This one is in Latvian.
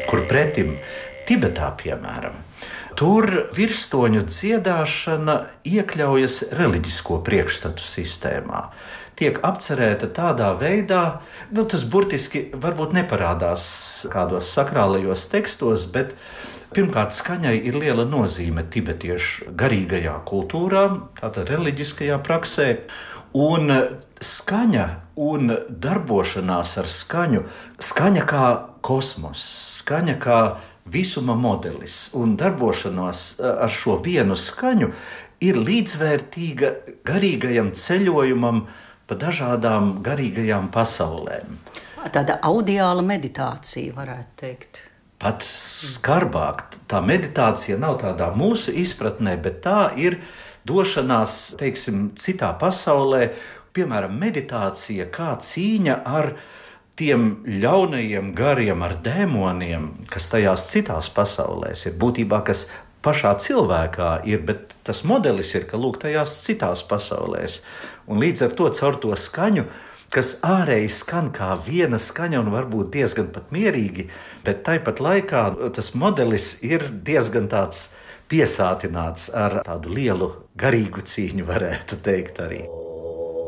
kur pretim Tibetā, piemēram, tur virsstoņu dziedāšana iekļaujas reliģisko priekšstatu sistēmā. Tiek apcerēta tādā veidā, tas burtiski varbūt neparādās kādos sakrālajos tekstos, bet pirmkārt skaņai ir liela nozīme tibetiešu garīgajā kultūrā, tātad reliģiskajā praksē, un skaņa un darbošanās ar skaņu, skaņa kā kosmos, skaņa kā visuma modelis un darbošanās ar šo vienu skaņu ir līdzvērtīga garīgajam ceļojumam pa dažādām garīgajām pasaulēm. Tāda audiāla meditācija, varētu teikt. Pat skarbāk, tā meditācija nav tādā mūsu izpratnē, bet tā ir došanās, teiksim, citā pasaulē, piemēram, meditācija kā cīņa ar tiem ļaunajiem gariem, ar dēmoniem, kas tajās citās pasaulēs ir, būtībā, kas pašā cilvēkā ir, bet tas modelis ir, ka lūk, tajās citās pasaulēs. Un līdz ar to caur to skaņu, kas ārēji skan kā viena skaņa un varbūt diezgan pat mierīgi, bet tāpat laikā tas modelis ir diezgan tāds piesātināts ar tādu lielu garīgu cīņu, varētu teikt arī.